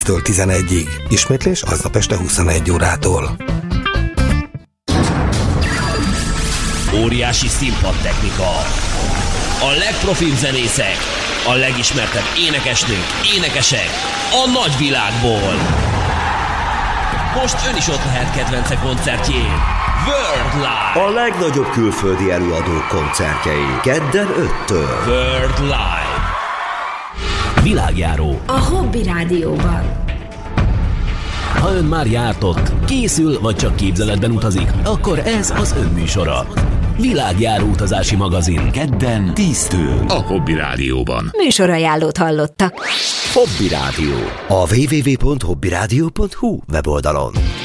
11-ig. Ismétlés aznap este 21 órától. Óriási színpadtechnika. A legprofibb zenészek, a legismertebb énekesnők, énekesek a nagyvilágból. Most ön is ott lehet kedvence koncertjén. World Live. A legnagyobb külföldi előadók koncertjei. Kedden 5-től. World Live. Világjáró. A Hobby Rádióban. Ha ön már járt ott, készül vagy csak képzeletben utazik, akkor ez az ön műsora. Világjáró utazási magazin. Kedden 10-től. A Hobby Rádióban. Műsorajánlót hallottak. Hobby Rádió. A www.hobbyradio.hu weboldalon.